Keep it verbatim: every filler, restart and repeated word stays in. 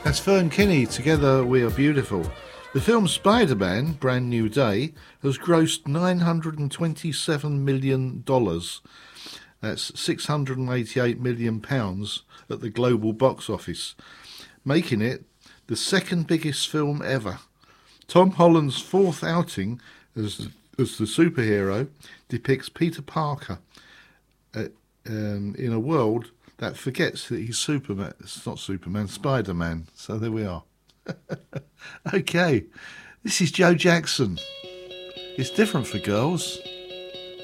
That's Fern Kinney, Together We Are Beautiful. The film Spider-Man, Brand New Day, has grossed nine hundred twenty-seven million dollars. That's six hundred eighty-eight million pounds at the global box office, making it the second biggest film ever. Tom Holland's fourth outing as, as the superhero depicts Peter Parker uh, um, in a world that forgets that he's Superman. It's not Superman, Spider-Man. So there we are. Okay, this is Joe Jackson. It's different for girls.